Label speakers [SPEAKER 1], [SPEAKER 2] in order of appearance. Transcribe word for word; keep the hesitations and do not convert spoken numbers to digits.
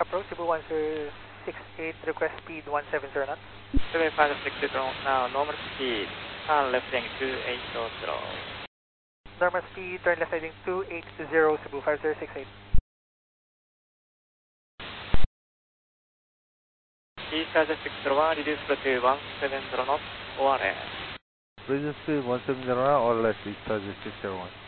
[SPEAKER 1] Approach Cebu one zero six eight, request speed one seven zero knots.
[SPEAKER 2] Cebu five six eight now, normal speed, turn left heading two eight zero.
[SPEAKER 1] Normal speed, turn left heading two eight zero, Cebu five zero six eight.
[SPEAKER 2] East five six zero one, reduce to one seven zero knots, O R S.
[SPEAKER 3] Reduce speed one seven zero or less, East five six zero one.